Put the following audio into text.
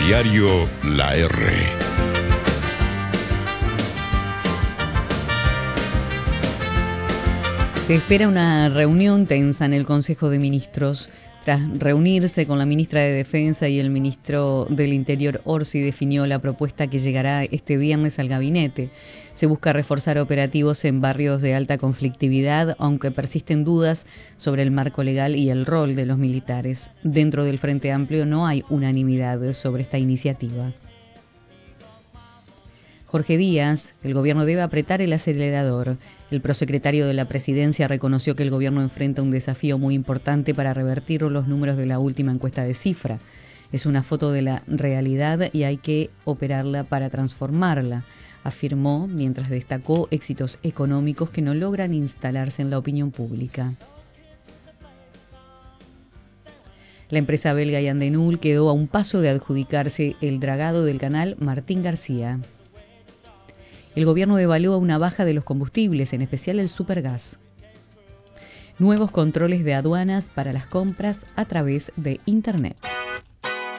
Diario La R. Se espera una reunión tensa en el Consejo de Ministros. Tras reunirse con la ministra de Defensa y el ministro del Interior, Orsi definió la propuesta que llegará este viernes al gabinete. Se busca reforzar operativos en barrios de alta conflictividad, aunque persisten dudas sobre el marco legal y el rol de los militares. Dentro del Frente Amplio no hay unanimidad sobre esta iniciativa. Jorge Díaz, el gobierno debe apretar el acelerador. El prosecretario de la Presidencia reconoció que el gobierno enfrenta un desafío muy importante para revertir los números de la última encuesta de Cifra. Es una foto de la realidad y hay que operarla para transformarla, afirmó, mientras destacó éxitos económicos que no logran instalarse en la opinión pública. La empresa belga Yandenul quedó a un paso de adjudicarse el dragado del canal Martín García. El gobierno evalúa una baja de los combustibles, en especial el supergas. Nuevos controles de aduanas para las compras a través de Internet.